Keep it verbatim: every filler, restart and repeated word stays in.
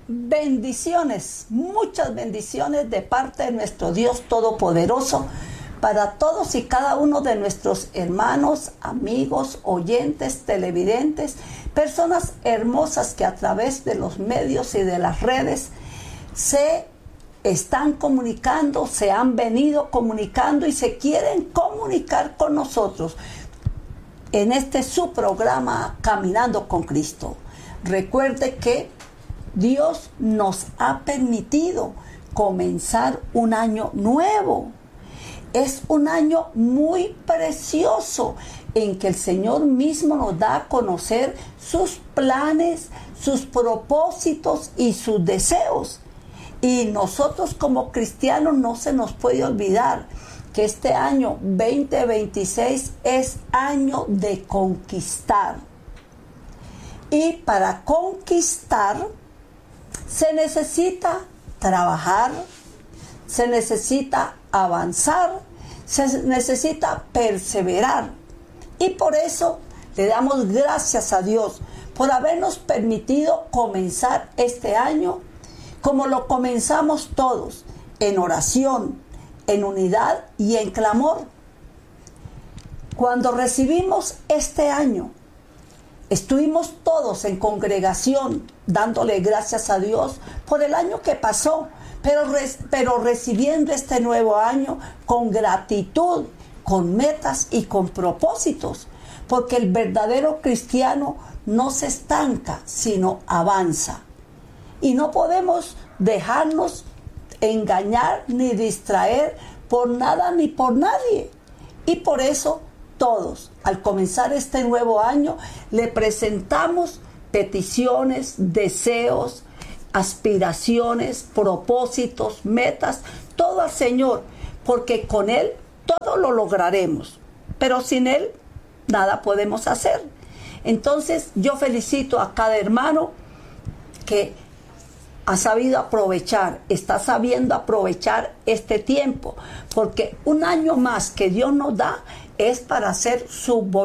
bendiciones, muchas bendiciones de parte de nuestro Dios Todopoderoso para todos y cada uno de nuestros hermanos, amigos, oyentes, televidentes, personas hermosas que a través de los medios y de las redes se están comunicando, se han venido comunicando y se quieren comunicar con nosotros en este su programa Caminando con Cristo. Recuerde que Dios nos ha permitido comenzar un año nuevo. Es un año muy precioso en que el Señor mismo nos da a conocer sus planes, sus propósitos y sus deseos. Y nosotros como cristianos no se nos puede olvidar que este año veinte veintiséis es año de conquistar. Y para conquistar se necesita trabajar, se necesita avanzar, se necesita perseverar. Y por eso le damos gracias a Dios por habernos permitido comenzar este año como lo comenzamos todos, en oración, en unidad y en clamor. Cuando recibimos este año, estuvimos todos en congregación dándole gracias a Dios por el año que pasó, pero, pero recibiendo este nuevo año con gratitud, con metas y con propósitos, porque el verdadero cristiano no se estanca, sino avanza. Y no podemos dejarnos engañar ni distraer por nada ni por nadie. Y por eso todos, al comenzar este nuevo año, le presentamos peticiones, deseos, aspiraciones, propósitos, metas, todo al Señor, porque con Él todo lo lograremos, pero sin Él nada podemos hacer. Entonces yo felicito a cada hermano que ha sabido aprovechar, está sabiendo aprovechar este tiempo, porque un año más que Dios nos da es para hacer su voluntad.